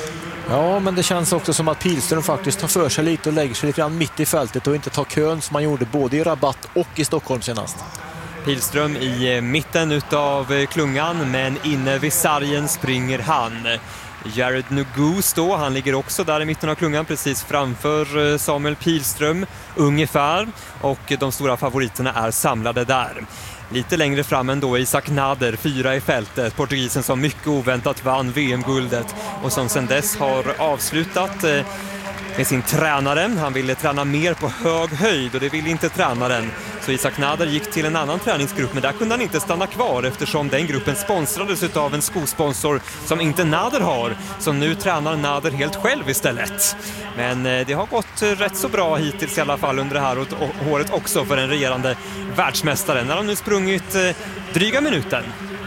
Ja, men det känns också som att Pilström faktiskt tar för sig lite och lägger sig lite grann mitt i fältet och inte tar kön som man gjorde både i Rabat och i Stockholm senast. Pilström i mitten utav klungan, men inne vid sargen springer han. Jared Nuguse då, han ligger också där i mitten av klungan precis framför Samuel Pilström ungefär, och de stora favoriterna är samlade där. Lite längre fram ändå Isaac Nader, fyra i fältet, portugisen som mycket oväntat vann V M-guldet och som sedan dess har avslutat med sin tränare. Han ville träna mer på hög höjd och det ville inte tränaren. Så Isaac Nader gick till en annan träningsgrupp, men där kunde han inte stanna kvar eftersom den gruppen sponsrades av en skosponsor som inte Nader har. Så nu tränar Nader helt själv istället. Men det har gått rätt så bra hittills i alla fall under det här året också för den regerande världsmästaren när han nu sprungit dryga minuten.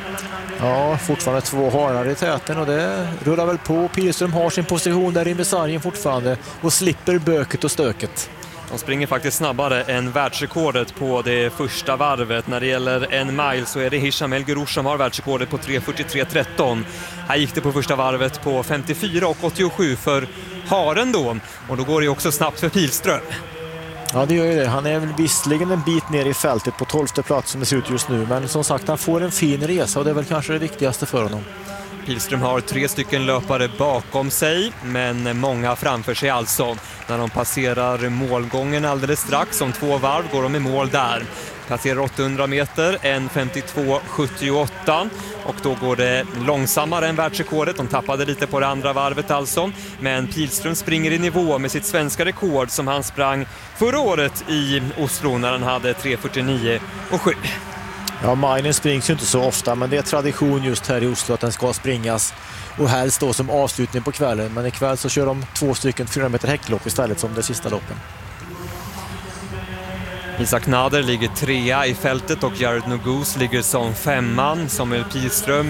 Ja, fortfarande två harar i täten och det rullar väl på. Pilström har sin position där i Messarien fortfarande och slipper böket och stöket. De springer faktiskt snabbare än världsrekordet på det första varvet. När det gäller en mile så är det Hisham El Gurouch som har världsrekordet på tre fyrtiotre tretton. Här gick det på första varvet på femtiofyra och åttiosju för haren då. Och då går det också snabbt för Pilström. Ja, det gör ju det. Han är väl visserligen en bit ner i fältet på tolfte plats som det ser ut just nu. Men som sagt, han får en fin resa och det är väl kanske det viktigaste för honom. Pilström har tre stycken löpare bakom sig, men många framför sig alltså. När de passerar målgången alldeles strax, om två varv går de i mål där. Passerar åttahundra meter, en femtiotvå sjuttioåtta, och då går det långsammare än världsrekordet. De tappade lite på det andra varvet alltså, men Pilström springer i nivå med sitt svenska rekord som han sprang förra året i Oslo när han hade tre fyrtionio och sju. Ja, minen springs ju inte så ofta, men det är tradition just här i Oslo att den ska springas och helst då som avslutning på kvällen. Men ikväll så kör de två stycken fyra meter häcklopp istället som det sista loppen. Isaac Nader ligger trea i fältet och Jared Nuguse ligger som femman. Samuel Pilström